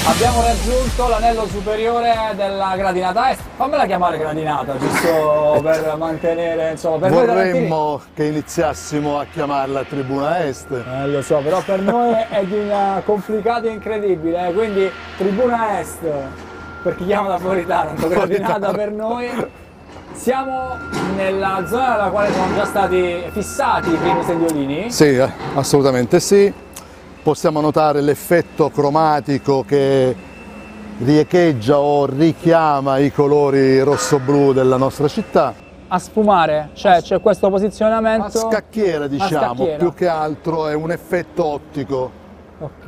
Abbiamo raggiunto l'anello superiore della gradinata est. Fammela chiamare gradinata, giusto per mantenere, insomma, per noi Vorremmo che iniziassimo a chiamarla Tribuna Est. lo so, però per noi è di una complicato e incredibile, quindi Tribuna Est, per chi chiama da fuori Taranto, gradinata per noi. Siamo nella zona nella quale sono già stati fissati i primi sediolini. Sì, assolutamente sì. Possiamo notare l'effetto cromatico che riecheggia o richiama i colori rosso-blu della nostra città. A sfumare, cioè c'è questo posizionamento. A scacchiera, diciamo, scacchiera. più che altro è un effetto ottico Ok.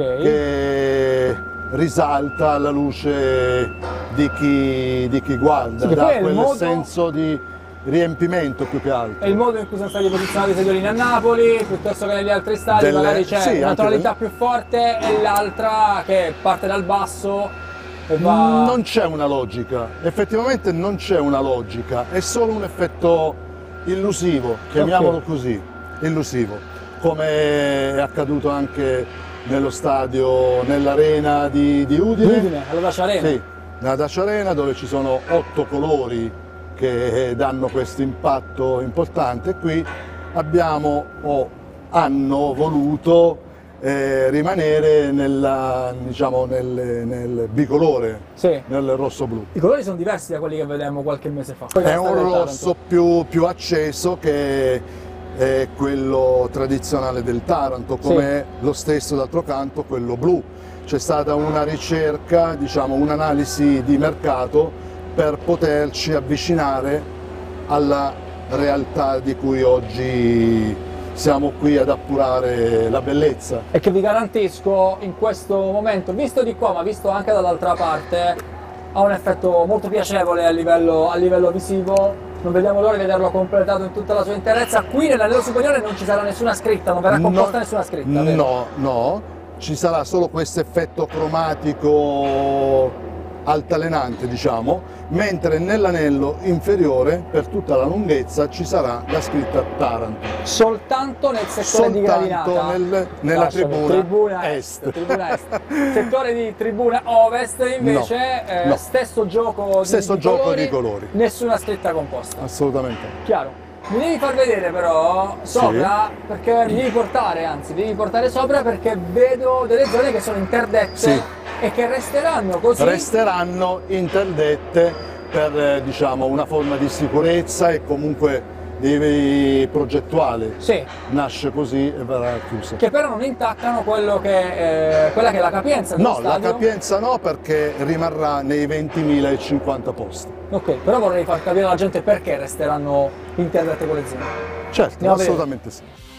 che risalta alla luce di chi guarda, Sì, che dà poi è il quel modo- senso di riempimento più che altro. È il modo in cui sono stati posizionati i sediolini a Napoli, piuttosto che negli altri stadi, magari c'è sì, una anche tonalità più forte e l'altra che parte dal basso e va... Non c'è una logica, effettivamente non c'è una logica, è solo un effetto illusivo, chiamiamolo così, illusivo, come è accaduto anche nello stadio, nell'arena di Udine. Udine, alla Dacia Arena. Sì, nella Dacia Arena, dove ci sono 8 colori che danno questo impatto importante. Qui abbiamo o hanno voluto rimanere diciamo, nel bicolore, Sì. nel rosso-blu. I colori sono diversi da quelli che vedevamo qualche mese fa. È un rosso più acceso che è quello tradizionale del Taranto, come è lo stesso d'altro canto quello blu. C'è stata una ricerca, diciamo un'analisi di mercato per poterci avvicinare alla realtà di cui oggi siamo qui ad appurare la bellezza. E che vi garantisco in questo momento, visto di qua ma visto anche dall'altra parte, ha un effetto molto piacevole a livello visivo. Non vediamo l'ora di vederlo completato in tutta la sua interezza. Qui nell'anello superiore non ci sarà nessuna scritta, non verrà composta nessuna scritta, vero? No, ci sarà solo questo effetto cromatico altalenante, diciamo, mentre nell'anello inferiore per tutta la lunghezza ci sarà la scritta Taranto. Soltanto nel settore di gradinata, nella tribuna est. Tribuna est. Settore di tribuna ovest invece No. stesso gioco di colori, nessuna scritta composta. assolutamente. Chiaro. Mi devi far vedere però sopra, perché mi devi portare sopra perché vedo delle zone che sono interdette. Sì. E che resteranno così. Resteranno interdette per diciamo una forma di sicurezza e comunque progettuale. Sì. Nasce così e verrà chiusa. Che però non intaccano quella che è la capienza dello No, la stadio. capienza no, perché rimarrà nei 20.050 posti. Ok, però vorrei far capire alla gente perché resteranno interdette quelle zone. Certo, Andiamo a vedere. assolutamente sì.